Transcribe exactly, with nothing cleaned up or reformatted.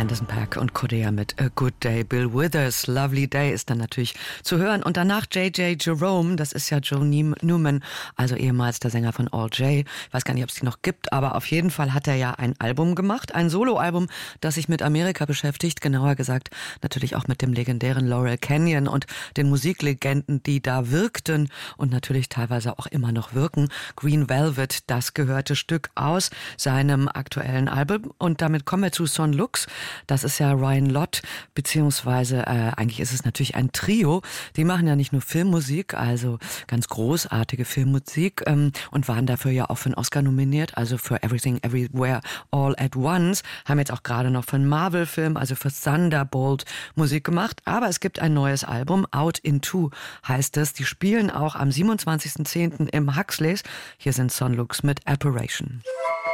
Anderson .Paak und Kodea mit A Good Day. Bill Withers, Lovely Day ist dann natürlich zu hören. Und danach J J Jerome, das ist ja Joe Newman, also ehemals der Sänger von All J. Ich weiß gar nicht, ob es die noch gibt, aber auf jeden Fall hat er ja ein Album gemacht, ein Soloalbum, das sich mit Amerika beschäftigt, genauer gesagt natürlich auch mit dem legendären Laurel Canyon und den Musiklegenden, die da wirkten und natürlich teilweise auch immer noch wirken. Green Velvet, das gehörte Stück aus seinem aktuellen Album. Und damit kommen wir zu Son Lux. Das ist ja Ryan Lott, beziehungsweise äh, eigentlich ist es natürlich ein Trio. Die machen ja nicht nur Filmmusik, also ganz großartige Filmmusik ähm, und waren dafür ja auch für einen Oscar nominiert, also für Everything Everywhere All at Once. Haben jetzt auch gerade noch für einen Marvel-Film, also für Thunderbolt Musik gemacht. Aber es gibt ein neues Album, Out in Two heißt es. Die spielen auch am siebenundzwanzigsten zehnten im Huxleys. Hier sind Son Lux mit Apparition.